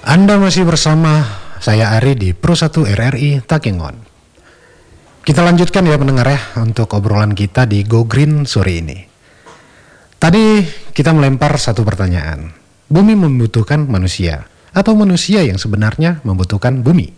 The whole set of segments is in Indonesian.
Anda masih bersama saya Ari di Pro1 RRI Takengon. Kita lanjutkan ya pendengar ya untuk obrolan kita di Go Green sore ini. Tadi kita melempar satu pertanyaan. Bumi membutuhkan manusia atau manusia yang sebenarnya membutuhkan bumi?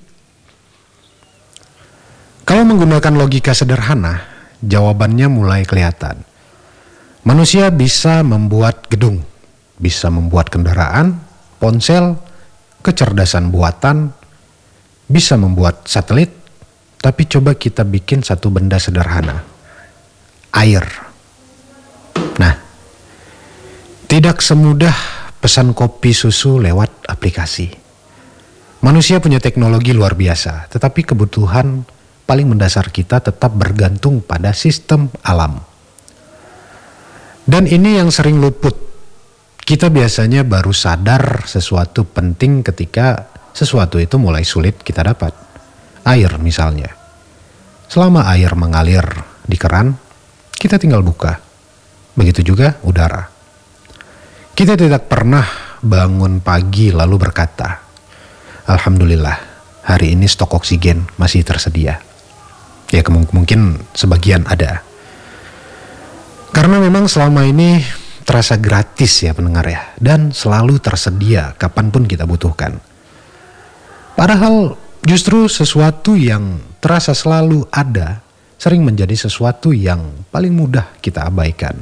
Kalau menggunakan logika sederhana, jawabannya mulai kelihatan. Manusia bisa membuat gedung, bisa membuat kendaraan, ponsel, kecerdasan buatan, bisa membuat satelit, tapi coba kita bikin satu benda sederhana. Air. Nah, tidak semudah pesan kopi susu lewat aplikasi. Manusia punya teknologi luar biasa, tetapi kebutuhan paling mendasar kita tetap bergantung pada sistem alam. Dan ini yang sering luput. Kita biasanya baru sadar sesuatu penting ketika sesuatu itu mulai sulit kita dapat. Air misalnya. Selama air mengalir di keran, kita tinggal buka. Begitu juga udara. Kita tidak pernah bangun pagi lalu berkata, Alhamdulillah, hari ini stok oksigen masih tersedia. Ya mungkin sebagian ada. Karena memang selama ini terasa gratis ya pendengar ya. Dan selalu tersedia kapanpun kita butuhkan. Padahal justru sesuatu yang terasa selalu ada sering menjadi sesuatu yang paling mudah kita abaikan.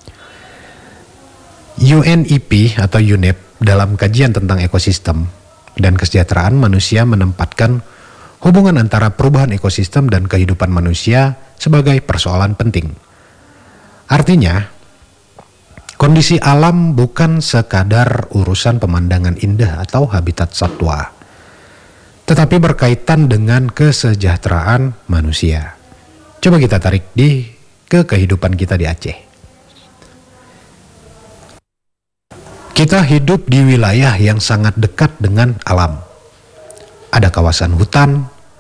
UNEP atau UNEP dalam kajian tentang ekosistem dan kesejahteraan manusia menempatkan hubungan antara perubahan ekosistem dan kehidupan manusia sebagai persoalan penting. Artinya, kondisi alam bukan sekadar urusan pemandangan indah atau habitat satwa, tetapi berkaitan dengan kesejahteraan manusia. Coba kita tarik ke kehidupan kita di Aceh. Kita hidup di wilayah yang sangat dekat dengan alam. Ada kawasan hutan,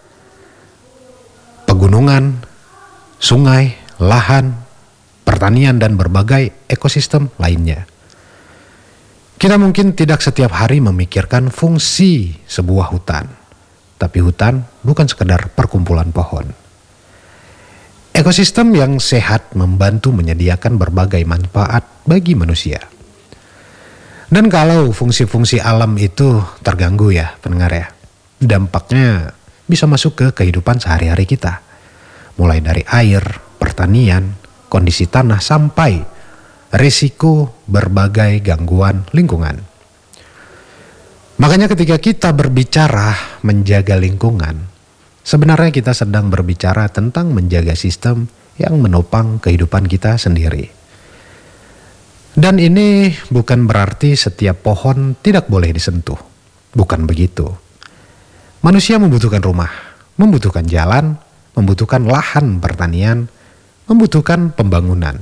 pegunungan, sungai, lahan, pertanian, dan berbagai ekosistem lainnya. Kita mungkin tidak setiap hari memikirkan fungsi sebuah hutan, tapi hutan bukan sekedar perkumpulan pohon. Ekosistem yang sehat membantu menyediakan berbagai manfaat bagi manusia. Dan kalau fungsi-fungsi alam itu terganggu ya pendengar ya, dampaknya bisa masuk ke kehidupan sehari-hari kita. Mulai dari air, pertanian, kondisi tanah, sampai risiko berbagai gangguan lingkungan. Makanya ketika kita berbicara menjaga lingkungan, sebenarnya kita sedang berbicara tentang menjaga sistem yang menopang kehidupan kita sendiri. Dan ini bukan berarti setiap pohon tidak boleh disentuh. Bukan begitu. Manusia membutuhkan rumah, membutuhkan jalan, membutuhkan lahan pertanian, membutuhkan pembangunan.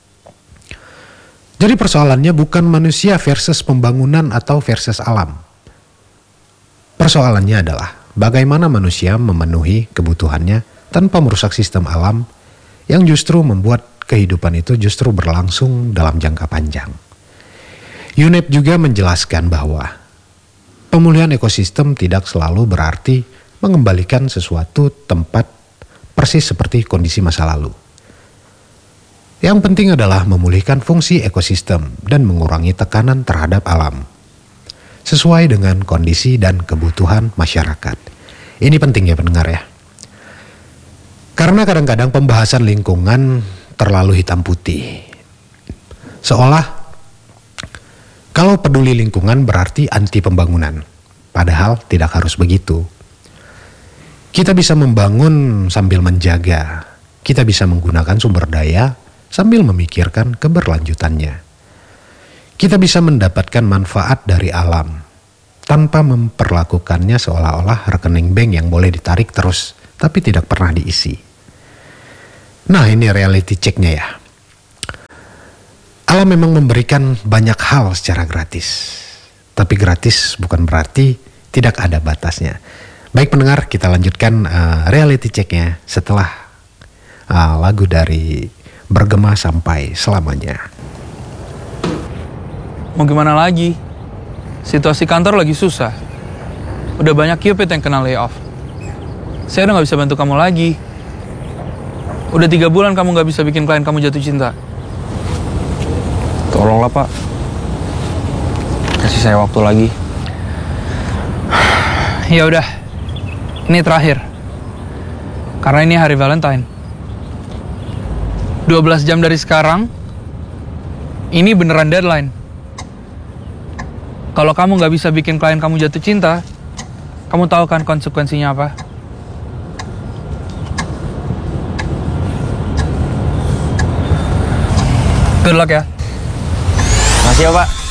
Jadi persoalannya bukan manusia versus pembangunan atau versus alam. Persoalannya adalah bagaimana manusia memenuhi kebutuhannya tanpa merusak sistem alam yang justru membuat kehidupan itu justru berlangsung dalam jangka panjang. UNEP juga menjelaskan bahwa pemulihan ekosistem tidak selalu berarti mengembalikan sesuatu tempat persis seperti kondisi masa lalu. Yang penting adalah memulihkan fungsi ekosistem dan mengurangi tekanan terhadap alam, sesuai dengan kondisi dan kebutuhan masyarakat. Ini penting ya pendengar ya. Karena kadang-kadang pembahasan lingkungan terlalu hitam putih. Seolah kalau peduli lingkungan berarti anti pembangunan. Padahal tidak harus begitu. Kita bisa membangun sambil menjaga. Kita bisa menggunakan sumber daya sambil memikirkan keberlanjutannya. Kita bisa mendapatkan manfaat dari alam tanpa memperlakukannya seolah-olah rekening bank yang boleh ditarik terus tapi tidak pernah diisi. Nah, ini reality checknya ya. Alam memang memberikan banyak hal secara gratis. Tapi gratis bukan berarti tidak ada batasnya. Baik pendengar, kita lanjutkan reality checknya setelah lagu dari Bergema Sampai Selamanya. Mau gimana lagi? Situasi kantor lagi susah. Udah banyak Cupid yang kena layoff. Saya udah gak bisa bantu kamu lagi. Udah 3 bulan kamu gak bisa bikin klien kamu jatuh cinta. Tolonglah Pak, kasih saya waktu lagi. Ya udah, ini terakhir. Karena ini hari Valentine. 12 jam dari sekarang, ini beneran deadline. Kalau kamu nggak bisa bikin klien kamu jatuh cinta, kamu tahu kan konsekuensinya apa? Good luck ya. Makasih ya Pak.